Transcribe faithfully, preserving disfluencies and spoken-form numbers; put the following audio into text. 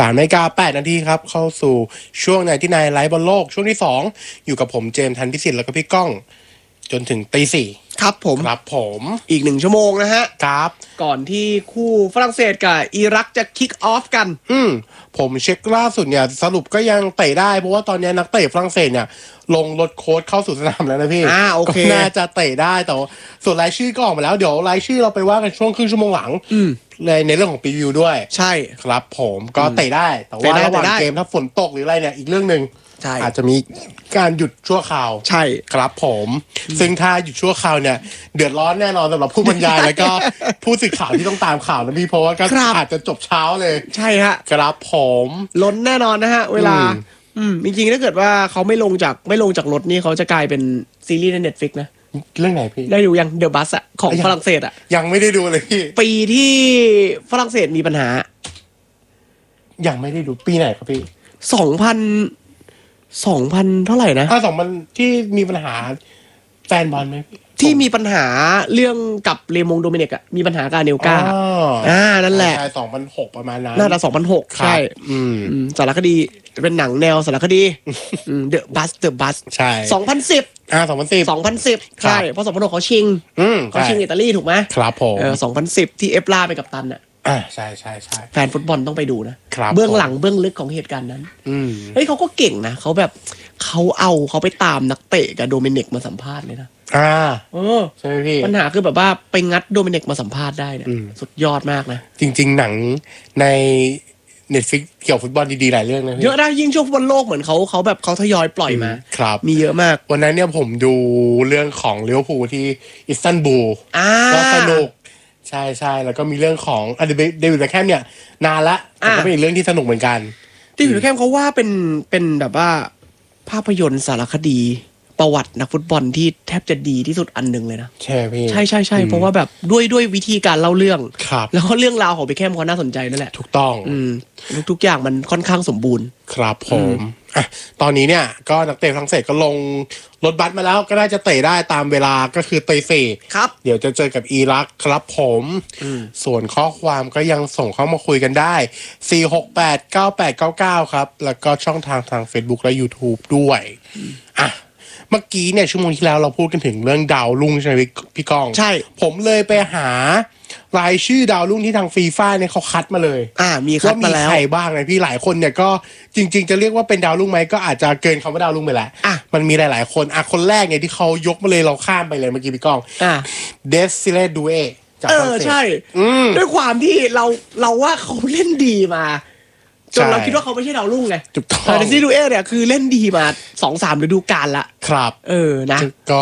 ามนาฬิกาแปดนาทีครับเข้าสู่ช่วงไหนที่นายไลฟ์บอลโลกช่วงที่สองอยู่กับผมเจมส์ทันพิสิทธิ์แล้วก็พี่ก้องจนถึงตีสี่ครับผมครับผมอีกหนึ่งชั่วโมงนะฮะครับก่อนที่คู่ฝรั่งเศสกับอิรักจะคิกออฟกันอืมผมเช็คล่าสุดเนี่ยสรุปก็ยังเตะได้เพราะว่าตอนนี้นักเตะฝรั่งเศสเนี่ยลงรถโค้ชเข้าสู่สนามแล้วนะพี่อ่าโอเคก็น่าจะเตะได้แต่ส่วนรายชื่อก็ออกมาแล้วเดี๋ยวรายชื่อเราไปว่ากันช่วงครึ่งชั่วโมงหลังในในเรื่องของพรีวิวด้วยใช่ครับผมก็เตะได้แต่ว่าระหว่างเกมถ้าฝนตกหรืออะไรเนี่ยอีกเรื่องนึงอาจจะมีการหยุดชั่วคราวใช่ครับผมซึ่งถ้าหยุดชั่วคราวเนี่ยเดือดร้อนแน่นอนสำหรับผู้บรรยายแล้วก็ผู้สื่อข่าวที่ต้องตามข่าวนะพี่เพราะว่าก็อาจจะจบเช้าเลยใช่ฮะครับผมล้นแน่นอนนะฮะเวลาอืมจริงๆถ้าเกิดว่าเขาไม่ลงจากไม่ลงจากรถนี่เขาจะกลายเป็นซีรีส์ใน Netflix นะเรื่องไหนพี่ได้ดูยังเดอะบัสอะของฝรั่งเศสอะยังไม่ได้ดูเลยพี่ปีที่ฝรั่งเศสมีปัญหายังไม่ได้ดูปีไหนครับพี่สองพันสองพันเท่าไหร่นะถ้าสองพันที่มีปัญหาแฟนบอลไหมที่มีปัญหาเรื่องกับเลมงโดมิเนกอะมีปัญหากับเนลกาอ่านั่นแหละใช่สองพันหกประมาณนั้นน่าจะสองพันหกใช่อืมสารคดีเป็นหนังแนวสารคดีเดอะบัสเดอะบัสใช่สองพันสิบอ่าสองพันสิบสองพันสิบใช่เพราะสองพันหกเขาชิงเขาชิงอิตาลีถูกไหมครับผมเออสองพันสิบที่เอฟล่าไปกับตันอะอ่าใช่ใช่ใช่แฟนฟุตบอลต้องไปดูนะเบื้องหลังเบื้องลึกของเหตุการณ์นั้นเฮ้ยเขาก็เก่งนะเขาแบบเขาเอาเขาไปตามนักเตะกับโดมินิกมาสัมภาษณ์เลยนะอ่าเออใช่พี่ปัญหาคือแบบว่าไปงัดโดมินิกมาสัมภาษณ์ได้เนี่ยสุดยอดมากนะจริงๆหนังใน Netflix เกี่ยวกับฟุตบอลดีๆหลายเรื่องนะพี่เยอะนะยิ่งช่วงฟุตบอลโลกเหมือนเขาเขาแบบเขาทยอยปล่อยมาครับมีเยอะมากวันนั้นเนี่ยผมดูเรื่องของลิเวอร์พูลที่อิสตันบูลก็สนุกใช่ใช่แล้วก็มีเรื่องของอเดวิดแบ็คแฮมเนี่ยนานละแต่ก็เป็นอีกเรื่องที่สนุกเหมือนกันเดวิดแบ็คแฮมเขาว่าเป็นเป็นแบบว่าภาพยนตร์สารคดีประวัตินักฟุตบอลที่แทบจะดีที่สุดอันหนึ่งเลยนะใช่พี่ใช่ใช่ใช่เพราะว่าแบบด้วยด้วยวิธีการเล่าเรื่องครับแล้วก็เรื่องราวของเบคแฮมเขาน่าสนใจนั่นแหละถูกต้องอืมทุกๆอย่างมันค่อนข้างสมบูรณ์ครับผมอ่ะตอนนี้เนี่ยก็นักเตะฝรั่งเศสก็ลงรถบัสมาแล้วก็น่าจะเตะได้ตามเวลาก็คือตีสี่ครับเดี๋ยวจะเจอกับอิรักครับผมส่วนข้อความก็ยังส่งเข้ามาคุยกันได้สี่ หก แปด เก้า แปด เก้า เก้าครับแล้วก็ช่องทางทาง Facebook และ YouTube ด้วยอ่ะเมื่อกี้เนี่ยชั่วโมงที่แล้วเราพูดกันถึงเรื่องดาวรุ่งใช่ไหมพี่ก้องใช่ผมเลยไปหารายชื่อดาวรุ่งที่ทางฟีฟ่าเนี่ยเขาคัดมาเลยอ่ามีคัดมาแล้วว่ามีใครบ้างไงพี่หลายคนเนี่ยก็จริงๆจะเรียกว่าเป็นดาวรุ่งไหมก็อาจจะเกินคำว่าดาวรุ่งไปแหละอ่ะมันมีหลายๆคนอ่ะคนแรกเนี่ยที่เขายกมาเลยเราข้ามไปเลยเมื่อกี้พี่ก้องอ่ะเดสซิเลดูเอเออใช่ด้วยความที่เราเราว่าเขาเล่นดีมาจนเราคิดว่าเขาไม่ใช่ดาวรุ่งไงถูกต้องเดซี่ดูเอเนี่ยคือเล่นดีมา สองสาม ฤดูกาลละครับเออนะ